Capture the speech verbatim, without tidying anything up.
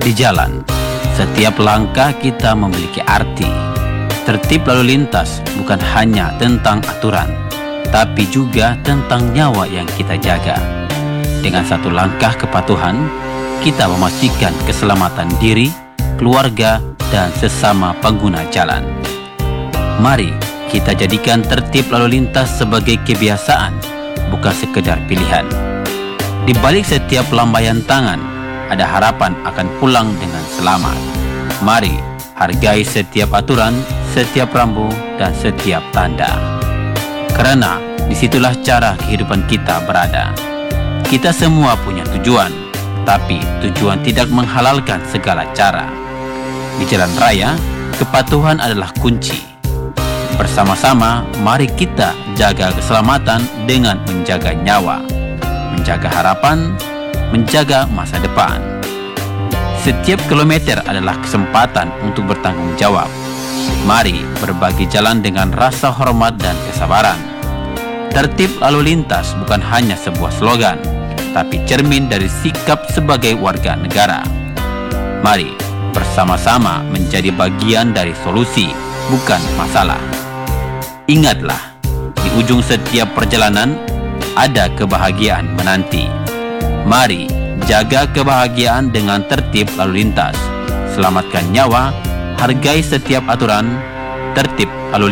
Di jalan, setiap langkah kita memiliki arti. Tertib lalu lintas bukan hanya tentang aturan, tapi juga tentang nyawa yang kita jaga. Dengan satu langkah kepatuhan, kita memastikan keselamatan diri, keluarga, dan sesama pengguna jalan. Mari kita jadikan tertib lalu lintas sebagai kebiasaan, bukan sekedar pilihan. Di balik setiap lambaian tangan, ada harapan akan pulang dengan selamat. Mari hargai setiap aturan, setiap rambu, dan setiap tanda. Karena disitulah cara kehidupan kita berada. Kita semua punya tujuan, tapi tujuan tidak menghalalkan segala cara. Di jalan raya, kepatuhan adalah kunci. Bersama-sama, mari kita jaga keselamatan dengan menjaga nyawa, menjaga harapan, menjaga masa depan. Setiap kilometer adalah kesempatan untuk bertanggung jawab. Mari berbagi jalan dengan rasa hormat dan kesabaran. Tertib lalu lintas bukan hanya sebuah slogan, tapi cermin dari sikap sebagai warga negara. Mari bersama-sama menjadi bagian dari solusi, bukan masalah. Ingatlah, di ujung setiap perjalanan ada kebahagiaan menanti. Mari jaga kebahagiaan dengan tertib lalu lintas. Selamatkan nyawa, hargai setiap aturan, tertib lalu lintas.